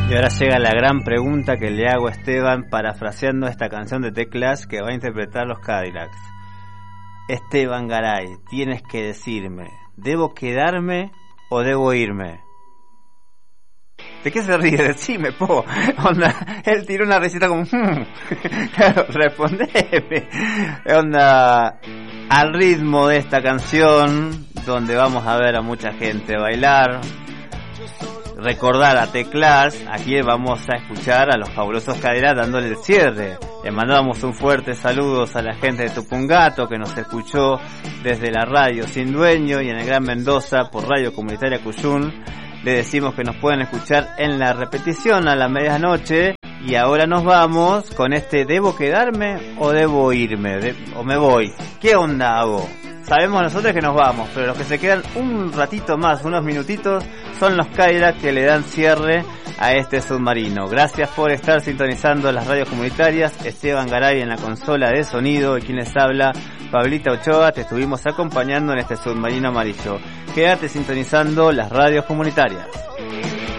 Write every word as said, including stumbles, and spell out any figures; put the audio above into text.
Y ahora llega la gran pregunta que le hago a Esteban parafraseando esta canción de The Clash que va a interpretar los Cadillacs. Esteban Garay, tienes que decirme, ¿debo quedarme o debo irme? ¿De qué se ríe? Decime, po. Onda, él tiró una risita como... Hmm. Claro, respondeme. Onda, al ritmo de esta canción, donde vamos a ver a mucha gente bailar, recordar a The Clash, aquí vamos a escuchar a los fabulosos Cadillacs dándole el cierre. Le mandamos un fuerte saludo a la gente de Tupungato que nos escuchó desde la radio Sin Dueño y en el Gran Mendoza por Radio Comunitaria Cuyún. Le decimos que nos pueden escuchar en la repetición a la medianoche. Y ahora nos vamos con este ¿debo quedarme o debo irme? De, ¿O me voy? ¿Qué onda hago? Sabemos nosotros que nos vamos, pero los que se quedan un ratito más, unos minutitos, son los Cadillacs que le dan cierre a este submarino. Gracias por estar sintonizando las radios comunitarias. Esteban Garay en la consola de sonido y quien les habla, Pablita Ochoa, te estuvimos acompañando en este submarino amarillo. Quédate sintonizando las radios comunitarias.